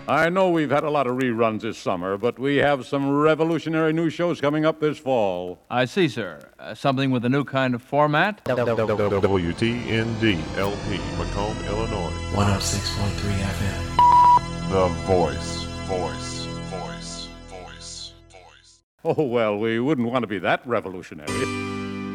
I know we've had a lot of reruns this summer, but we have some revolutionary new shows coming up this fall. I see, sir. Something with a new kind of format? WTND LP, Macomb, Illinois. 106.3 FM. The Voice. Oh, well, we wouldn't want to be that revolutionary.